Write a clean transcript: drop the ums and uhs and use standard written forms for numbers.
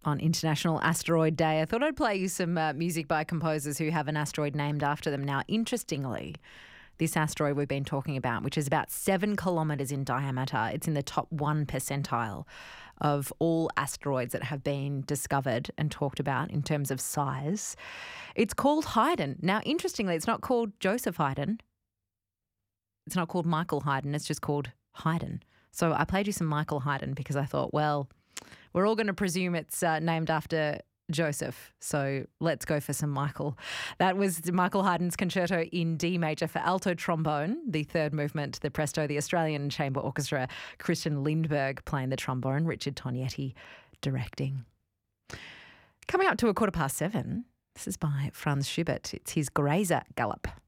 on International Asteroid Day. I thought I'd play you some music by composers who have an asteroid named after them. Now, interestingly, this asteroid we've been talking about, which is about 7 kilometres in diameter, it's in the top 1 percentile of all asteroids that have been discovered and talked about in terms of size. It's called Haydn. Now, interestingly, it's not called Joseph Haydn. It's not called Michael Haydn. It's just called Haydn. So I played you some Michael Haydn because I thought, well, we're all going to presume it's named after Joseph, so let's go for some Michael. That was Michael Haydn's Concerto in D major for alto trombone, the third movement, the Presto, the Australian Chamber Orchestra, Christian Lindberg playing the trombone, Richard Tognetti directing. Coming up to 7:15, this is by Franz Schubert. It's his Grazer Galop.